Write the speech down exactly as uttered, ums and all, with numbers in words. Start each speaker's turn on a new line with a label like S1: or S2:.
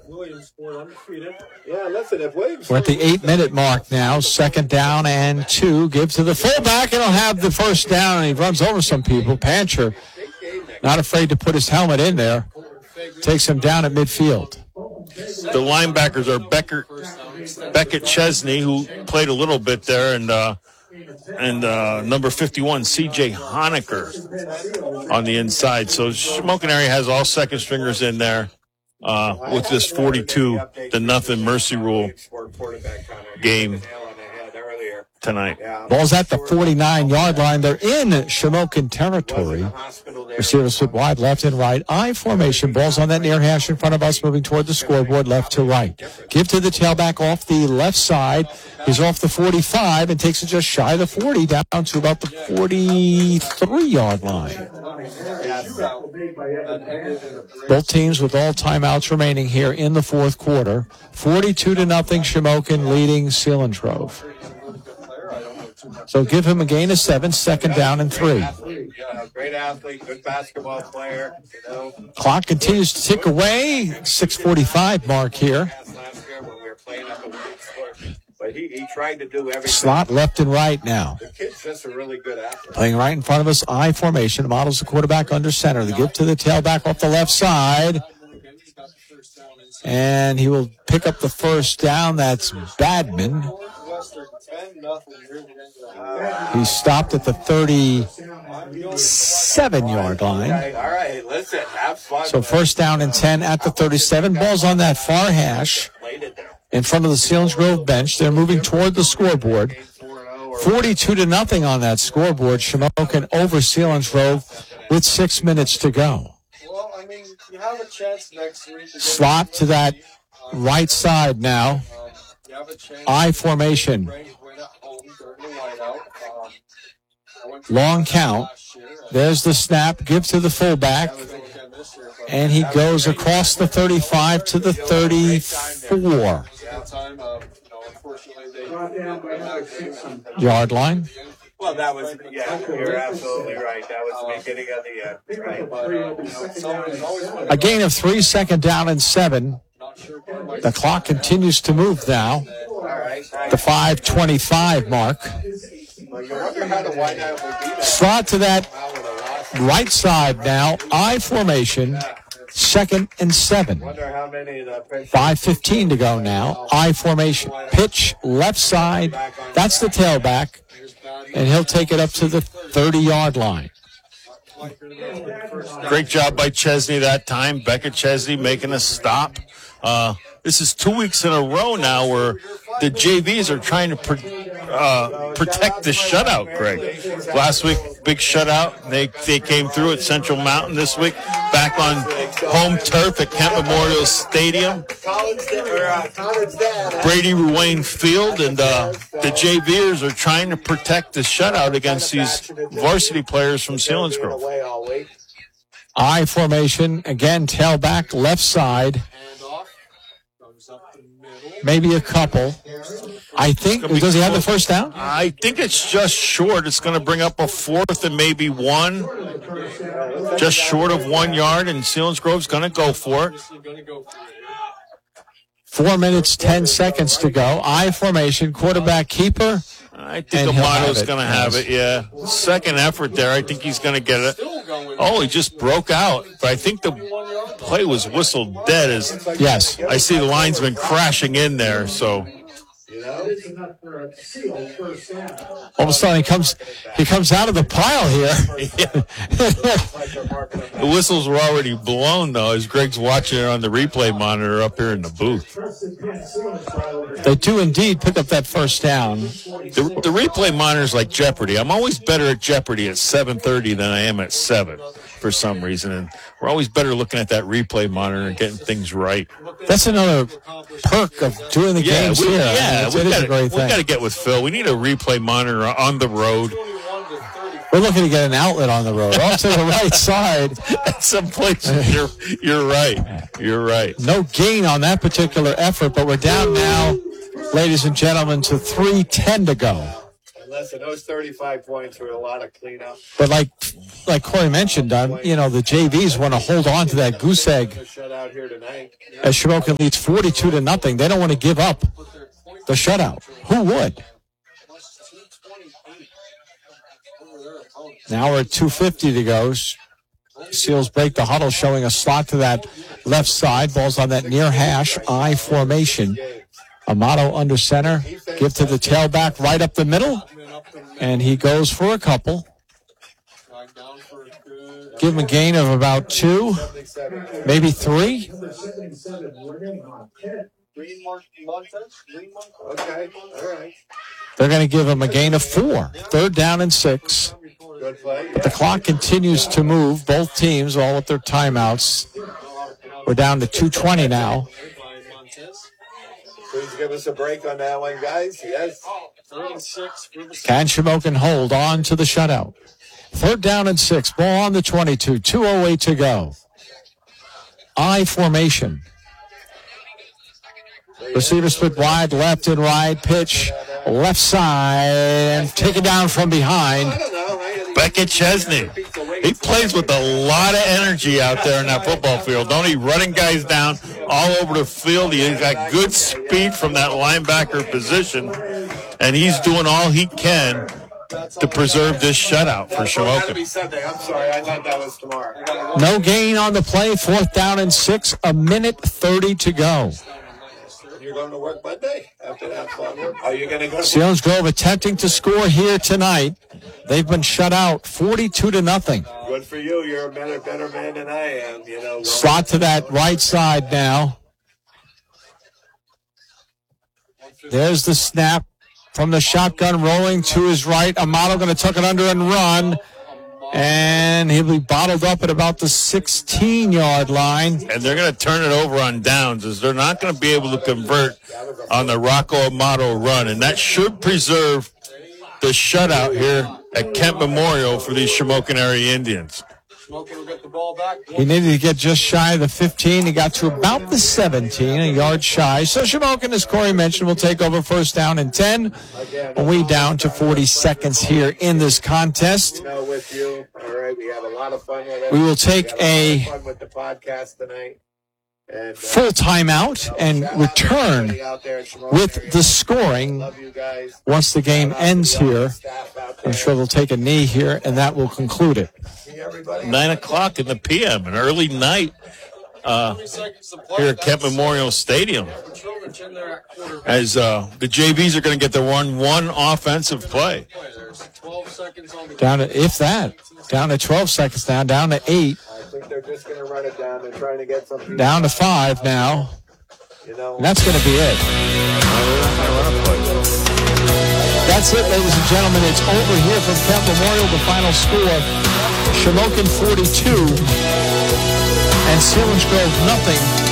S1: Yeah, listen, if Williams...
S2: We're at the eight-minute mark now. Second down and two. Give to the fullback, and he'll have the first down, and he runs over some people. Pancher, not afraid to put his helmet in there. Takes him down at midfield.
S3: The linebackers are Becker, Beckett Chesney, who played a little bit there, and uh, and uh, number fifty-one, C J Honecker, on the inside. So Shamokin area has all second stringers in there uh, with this forty-two to nothing mercy rule game tonight.
S2: Ball's at the forty-nine-yard line. They're in Shamokin territory. Receivers sit wide left and right. I formation. Ball's on that near hash in front of us, moving toward the scoreboard left to right. Give to the tailback off the left side. He's off the forty-five and takes it just shy of the forty, down to about the forty-three-yard line. Both teams with all timeouts remaining here in the fourth quarter. forty-two to nothing, Shamokin leading Selinsgrove. So give him a gain of seven, second down and three.
S1: Great athlete, good basketball player. You know.
S2: Clock continues to tick away. six forty-five mark here.
S1: But he, he tried to do everything.
S2: Slot left and right now.
S1: The kid's just a really good athlete.
S2: Playing right in front of us, I formation. Models the quarterback under center. The give to the tailback off the left side. And he will pick up the first down. That's Badman. He stopped at the thirty-seven-yard line.
S1: All right, listen, have fun.
S2: So first down and ten at the thirty-seven. Ball's on that far hash in front of the Selinsgrove bench. They're moving toward the scoreboard. forty-two to nothing on that scoreboard. Shamokin over Selinsgrove with six minutes to go.
S4: Well, I mean, you have a chance next week.
S2: Slot to that right side now. I formation. Long count. There's the snap. Give to the fullback. And he goes across the thirty-five to the thirty-four. Yard line.
S1: Well, that was, yeah, you're absolutely right. That was the beginning of the end. Right.
S2: A gain of three, second down and seven. The clock continues to move now. The five twenty-five mark. Slot to that right side now. I formation. Second and seven. five fifteen to go now. I formation. Pitch left side. That's the tailback. And he'll take it up to the thirty-yard line.
S3: Great job by Chesney that time. Becca Chesney making a stop. Uh, this is two weeks in a row now where the J Vs are trying to pro- uh, protect the shutout, Greg. Last week, big shutout. They they came through at Central Mountain this week. Back on home turf at Kent Memorial Stadium. Brady Ruane Field. And uh, the J Vers are trying to protect the shutout against these varsity players from Selinsgrove.
S2: I formation. Again, tailback left side. Maybe a couple. I think, does he have the first down?
S3: I think it's just short. It's going to bring up a fourth and maybe one. Just short of one yard, and Selinsgrove's going to go for it.
S2: Four minutes, ten seconds to go. I formation, quarterback keeper.
S3: I think Amato's going to have it, yeah. Second effort there. I think he's going to get it. Oh, he just broke out. But I think the play was whistled dead. As
S2: yes.
S3: I see the linesman crashing in there, so.
S2: All of a sudden, he comes he comes out of the pile here.
S3: The whistles were already blown, though, as Greg's watching it on the replay monitor up here in the booth.
S2: They do indeed pick up that first down.
S3: The, the replay monitor is like Jeopardy. I'm always better at Jeopardy at seven thirty than I am at seven for some reason. And we're always better looking at that replay monitor and getting things right.
S2: That's another perk of doing the
S3: yeah,
S2: games
S3: we,
S2: here.
S3: Yeah,
S2: it's,
S3: we
S2: it is
S3: gotta,
S2: a great thing.
S3: We got to get with Phil. We need a replay monitor on the road.
S2: We're looking to get an outlet on the road. Off to the right side.
S3: At some places, you're, you're right. You're right.
S2: No gain on that particular effort, but we're down now, ladies and gentlemen, to three ten to go.
S1: listen, those thirty-five points were a lot of cleanup.
S2: But like like Corey mentioned, um, you know, the J Vs want to hold on to that goose egg
S1: Shutout here tonight.
S2: as Shamokin leads forty-two to nothing. They don't want to give up the shutout. Who would? Now we're at two fifty to go. Seals break the huddle, showing a slot to that left side. Ball's on that near hash I formation. Amato under center. Give to the tailback right up the middle. And he goes for a couple. Give him a gain of about two, maybe three.
S1: Okay, all right.
S2: They're going to give him a gain of four. Third down and six.
S1: Good play.
S2: But the clock continues to move. Both teams all with their timeouts. We're down to two twenty now.
S1: Please give us a break on that one, guys. Yes.
S2: Can Shamokin hold on to the shutout? Third down and six. Ball on the twenty-two. two oh eight to go. I formation. Receiver split wide, left and right. Pitch, left side, and taken down from behind.
S3: Beckett Chesney. He plays with a lot of energy out there in that football field, don't he? Running guys down all over the field. He's got good speed from that linebacker position, and he's doing all he can to preserve this shutout for Shamokin.
S1: I'm sorry, I thought that was tomorrow.
S2: No gain on the play. Fourth down and six. A minute thirty to go.
S1: You're going to work Monday after that fun work? Are you going to go to
S2: Selinsgrove attempting to score here tonight. They've been shut out forty-two to nothing.
S1: Good for you. You're a better, better man than I am. You know.
S2: Slot to that right side now. There's the snap from the shotgun rolling to his right. Amato going to tuck it under and run. And he'll be bottled up at about the sixteen-yard line.
S3: And they're going to turn it over on downs, as they're not going to be able to convert on the Rocco Amato run. And that should preserve the shutout here at Kent Memorial for these Shamokin area Indians.
S2: He needed to get just shy of the fifteen. He got to about the seventeen, a yard shy. So Shamokin, as Corey mentioned, will take over first down and ten. We down to forty seconds here in this contest.
S1: with you. All right, we have a lot of fun with it.
S2: We will take a
S1: fun with the podcast tonight. And, uh,
S2: full timeout and return with the scoring once the game ends here. I'm sure they'll take a knee here, and that will conclude it.
S3: Nine o'clock in the P M, an early night uh, here at Kent Memorial Stadium. As uh, the J Vs are going to get to run one offensive play.
S2: Down to, if that, down to twelve seconds now, down to eight.
S1: I think they're just going to run it down. They're trying to get some.
S2: Down to five now.
S1: You know,
S2: and that's going to be it. That's it, ladies and gentlemen. It's over here from Kent Memorial. The final score, Shamokin forty-two and Selinsgrove nothing.